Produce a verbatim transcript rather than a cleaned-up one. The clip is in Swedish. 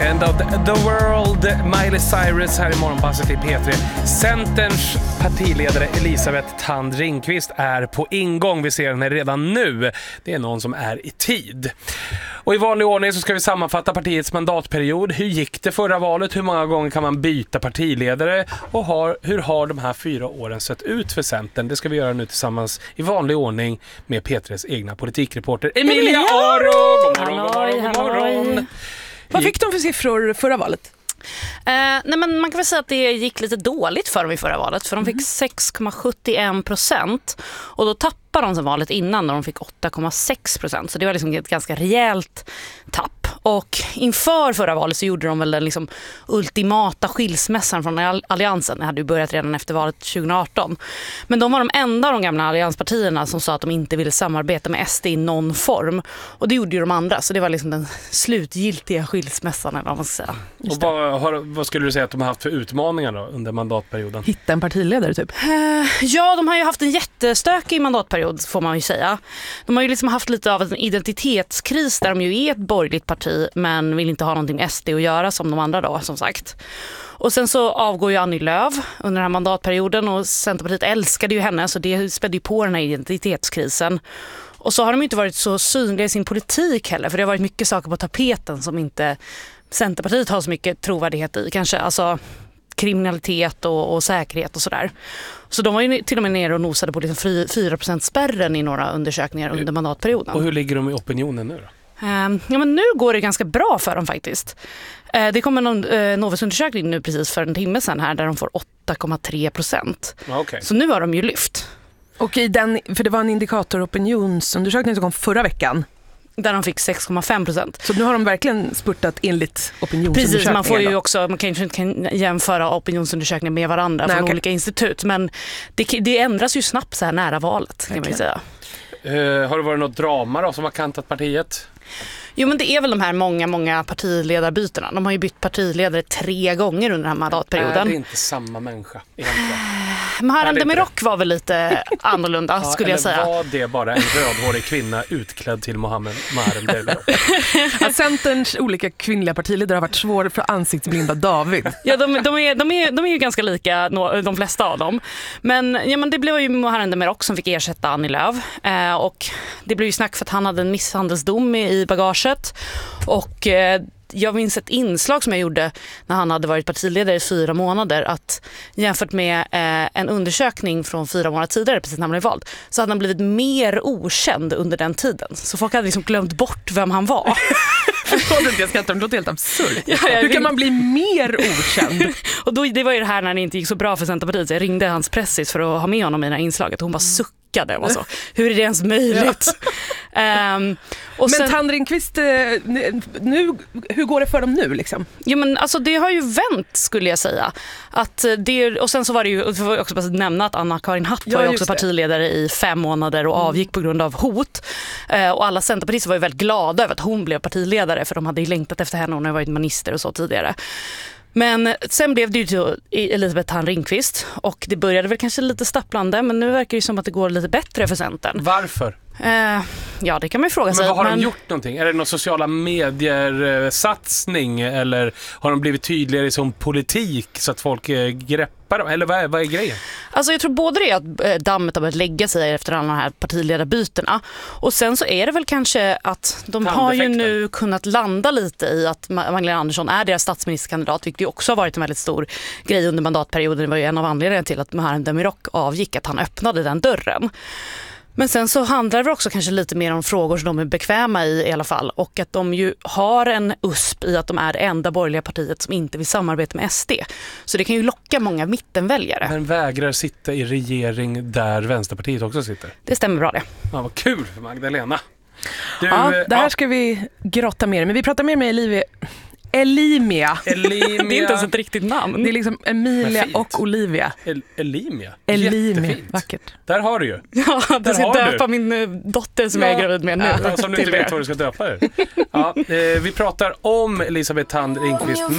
End of the world, Miley Cyrus här i Morgonpasset i P tre. Centerns partiledare Elisabeth Thand Ringqvist är på ingång. Vi ser henne redan nu. Det är någon som är i tid. Och i vanlig ordning så ska vi sammanfatta partiets mandatperiod. Hur gick det förra valet? Hur många gånger kan man byta partiledare? Och har, hur har de här fyra åren sett ut för Centern? Det ska vi göra nu tillsammans i vanlig ordning med P tres egna politikreporter Emilia Aro. God morgon, god morgon, god morgon. Vad fick de för siffror förra valet? Eh, nej men man kan väl säga att det gick lite dåligt för dem i förra valet. För de fick sex komma sjuttioen procent. Och då tappade de som valet innan när de fick åtta komma sex procent. Så det var liksom ett ganska rejält tapp. Och inför förra valet så gjorde de väl den liksom ultimata skilsmässan från alliansen. Det hade ju börjat redan efter valet tjugo arton. Men de var de enda av de gamla allianspartierna som sa att de inte ville samarbeta med S D i någon form. Och det gjorde ju de andra. Så det var liksom den slutgiltiga skilsmässan eller vad man ska säga. Och vad, har, vad skulle du säga att de har haft för utmaningar då under mandatperioden? Hitta en partiledare typ? Uh, ja, de har ju haft en jättestökig mandatperiod får man ju säga. De har ju liksom haft lite av en identitetskris där de ju är ett borgerligt parti men vill inte ha någonting med S D att göra som de andra då, som sagt. Och sen så avgår ju Annie Lööf under den här mandatperioden och Centerpartiet älskade ju henne så det spädde ju på den här identitetskrisen. Och så har de ju inte varit så synliga i sin politik heller för det har varit mycket saker på tapeten som inte Centerpartiet har så mycket trovärdighet i. Kanske alltså kriminalitet och, och säkerhet och sådär. Så de var ju till och med nere och nosade på liksom fyra procent-spärren i några undersökningar under mandatperioden. Och hur ligger de i opinionen nu då? Um, ja, men nu går det ganska bra för dem faktiskt. Uh, det kommer en uh, Novus-undersökning nu precis för en timme sedan här där de får åtta komma tre procent. Okay. Så nu har de ju lyft. Och i den, för det var en indikator opinionsundersökning som kom förra veckan. Där de fick sex komma fem procent. Så nu har de verkligen spurtat enligt opinionsundersökningar. Precis, man får ju också, man kanske inte kan jämföra opinionsundersökningar med varandra Nej, från okay. olika institut. Men det, det ändras ju snabbt så här nära valet kan okay. man säga. Uh, har det varit något drama då som har kantat partiet? Jo men det är väl de här många, många partiledarbytena. De har ju bytt partiledare tre gånger under den här mandatperioden. Är det inte samma människa egentligen? Muharrem Demirok var väl lite annorlunda ja, skulle jag säga. Eller var det bara en rödhårig kvinna utklädd till Mohammed Muharrem Demirok? Att Centerns olika kvinnliga partiledare har varit svåra för ansiktsblinda David. Ja, de, de, är, de, är, de är ju ganska lika de flesta av dem. Men, ja, men det blev ju Muharrem Demirok som fick ersätta Annie Lööf. Eh, och det blev ju snack för att han hade en misshandelsdom i, i bagaget. Och eh, jag minns ett inslag som jag gjorde när han hade varit partiledare i fyra månader att jämfört med eh, en undersökning från fyra månader tidigare precis när han blev vald så hade han blivit mer okänd under den tiden. Så folk hade liksom glömt bort vem han var. Jag ska inte, det låter helt absurt. Ja, Hur ring... kan man bli mer okänd? Och då, det var ju det här när det inte gick så bra för Centerpartiet. Så jag ringde hans pressis för att ha med honom i det här inslaget. Hon bara suckade och så. Hur är det ens möjligt? Ja. um, och men sen... Thand Ringqvist, nu, hur går det för dem nu liksom? Jo men alltså det har ju vänt skulle jag säga. Att det, och sen så var det ju, får jag också bara nämna att Anna-Karin Hatt ja, var ju också partiledare i fem månader och mm. avgick på grund av hot. Uh, och alla centerpartister var ju väldigt glada över att hon blev partiledare för de hade ju längtat efter henne och hon har varit minister och så tidigare. Men sen blev det ju till Elisabeth Thand Ringqvist och det började väl kanske lite stapplande men nu verkar det som att det går lite bättre för Centern. Varför? Uh, ja, det kan man ju fråga sig. Men vad har men... de gjort någonting? Är det någon sociala medier-satsning eller har de blivit tydligare i som politik så att folk greppar dem? Eller vad är, vad är grejen? Alltså jag tror både det att dammet har börjat lägga sig efter alla de här partiledarbytena och sen så är det väl kanske att de har ju nu kunnat landa lite i att Magdalena Andersson är deras statsministerkandidat, vilket ju också har varit en väldigt stor grej under mandatperioden. Det var ju en av anledningarna till att Muharrem Demirok avgick, att han öppnade den dörren. Men sen så handlar det också kanske lite mer om frågor som de är bekväma i i alla fall. Och att de ju har en U S P i att de är det enda borgerliga partiet som inte vill samarbeta med S D. Så det kan ju locka många mittenväljare. Men vägrar sitta i regering där Vänsterpartiet också sitter. Det stämmer bra det. Ja, vad kul för Magdalena. Du, ja, det här ja. ska vi grotta mer. Men vi pratar mer med Olivia. Elimia. Elimia. Det är inte ens ett riktigt namn. Det är liksom Emilia och Olivia. El- Elimia. Elimia. Vackert. Där har du ju. Ja, du ska döpa du. min dotter som ja. jag är gravid med nu. Ja, som du inte vet vad du ska döpa dig. Ja, eh, vi pratar om Elisabeth Thand Ringqvist.